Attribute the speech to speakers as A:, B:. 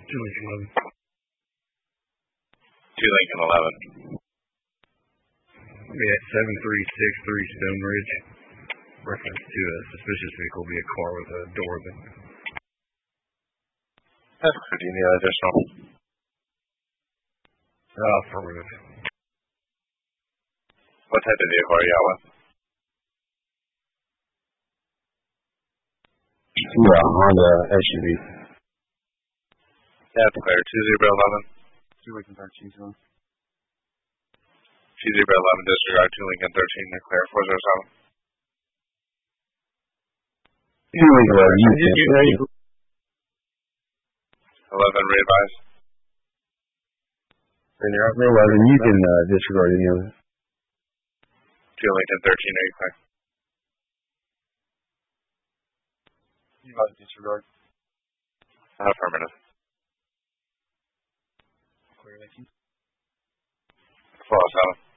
A: 2 Lincoln 11.
B: 2 Lincoln 11.
A: We at 7363 Stone Ridge. Reference to a suspicious vehicle be a car with a door open.
B: That's good. Do you need additional?
A: Affirmative.
B: What type of vehicle are you out with?
C: Yeah, Honda SUV.
B: That's clear. 2011.
C: 2 Lincoln 13, sir.
B: 2011, disregard 2 Lincoln 13, you're clear. 407.
C: 2 Lincoln 11,
B: 11, readvise.
C: And you're after 11, you can disregard any of it.
B: 2 Lincoln 13, are you clear?
C: You got disregard.
B: Affirmative.
C: Clear, thank you.
B: 407.